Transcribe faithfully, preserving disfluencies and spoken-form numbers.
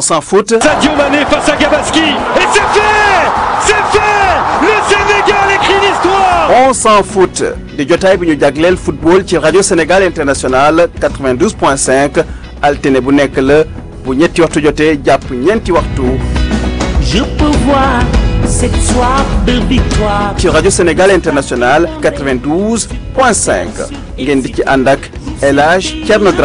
s'en fout. Sadio Mané face à Gabaski. Et c'est fait. C'est fait. Le Sénégal écrit l'histoire. On s'en fout. di jotaay bi ñu jagleel football ci radio Sénégal International quatre-vingt-douze point cinq altine bu nekk la bu ñetti waxtu jotee jàpp ñeenti waxtu. Je peux voir cette soif de victoire. ci radio Sénégal International quatre-vingt-douze point cinq ngeen di ci ànd ak El Hadj Thierno Dramé.